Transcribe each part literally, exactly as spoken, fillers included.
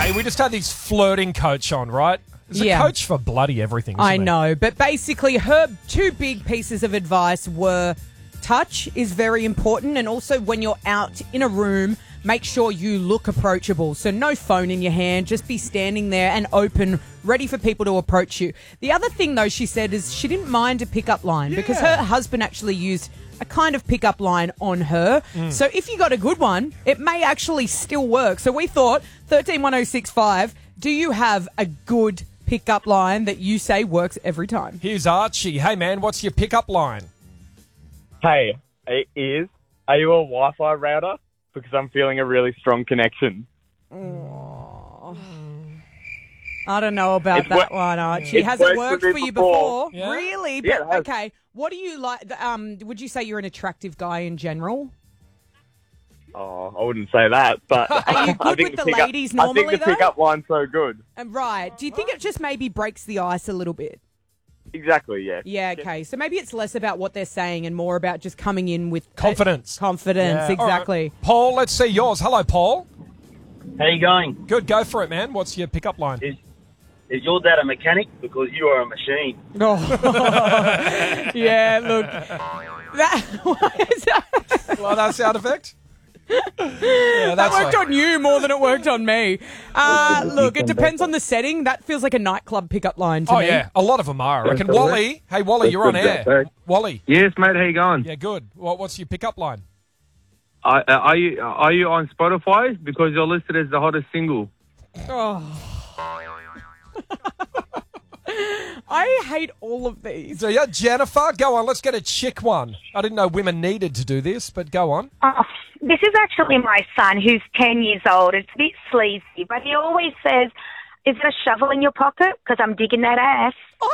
Hey, we just had this flirting coach on, right? There's Yeah. a coach for bloody everything, isn't I there? know, but basically her two big pieces of advice were touch is very important, and also when you're out in a room, make sure you look approachable. So no phone in your hand, just be standing there and open, ready for people to approach you. The other thing, though, she said is she didn't mind a pickup line because her husband actually used a kind of pickup line on her. Mm. So if you got a good one, it may actually still work. So we thought, thirteen one oh six five, do you have a good pickup line that you say works every time? Here's Archie. Hey, man, what's your pickup line? Hey, it is. Are you a Wi-Fi router? Because I'm feeling a really strong connection. Oh. I don't know about It's that wor- one, Archie. It's Has it worked worked for for me you before. before? Yeah. Really? Yeah, But it has. okay. What do you like? Um, would you say you're an attractive guy in general? Oh, I wouldn't say that, but Are you I good think with the pickup- ladies I normally, think the though? pickup line's so good. And right. Do you think it just maybe breaks the ice a little bit? Exactly, yeah. Yeah, okay. So maybe it's less about what they're saying and more about just coming in with Confidence. confidence, Yeah. All exactly. right. Paul, let's see yours. Hello, Paul. How you going? Good, go for it, man. What's your pickup line? Is is your dad a mechanic? Because you are a machine. Oh. Yeah, look. That, what is that? Like that sound effect? Yeah, That that's worked like- on you more than it worked on me. Uh, look, it depends on the setting. That feels like a nightclub pickup line to Oh, me. yeah. A lot of them are, I reckon. Wally. Hey, Wally, you're on air. Wally. Yes, mate. How you going? Yeah, good. What, what's your pickup line? Uh, uh, are you are you on Spotify because you're listed as the hottest single? Oh. I hate all of these. So, yeah, Jennifer, go on. Let's get a chick one. I didn't know women needed to do this, but go on. Oh, this is actually my son who's ten years old. It's a bit sleazy, but he always says, is there a shovel in your pocket? Because I'm digging that ass.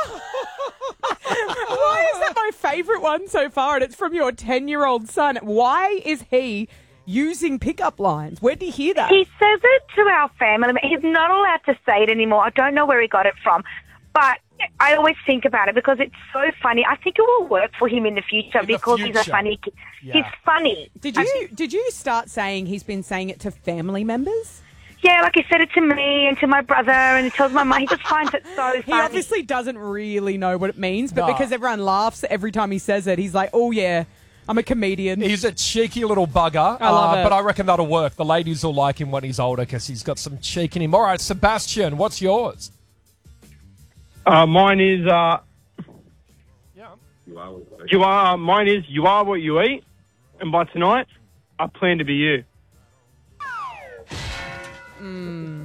Why is that my favourite one so far? And it's from your ten-year-old son. Why is he using pickup lines? Where did you hear that? He says it to our family. He's not allowed to say it anymore. I don't know where he got it from. But I always think about it because it's so funny. I think it will work for him in the future In the because he's a future. funny kid. Yeah. He's funny. Did you did you start saying he's been saying it to family members? Yeah, like he said it to me and to my brother, and he tells my mum. He just finds it so funny. He obviously doesn't really know what it means, but No. because everyone laughs every time he says it, he's like, oh, yeah, I'm a comedian. He's a cheeky little bugger. I love uh, it. But I reckon that'll work. The ladies will like him when he's older because he's got some cheek in him. All right, Sebastian, what's yours? Uh, mine is uh, Yeah. you are. Mine is you are what you eat, and by tonight, I plan to be you. Mm.